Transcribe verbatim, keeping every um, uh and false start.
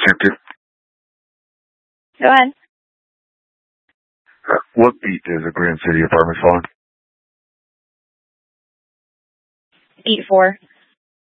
Center. Go ahead. Uh, what beat does the Grand City Apartments fall on? Eight four.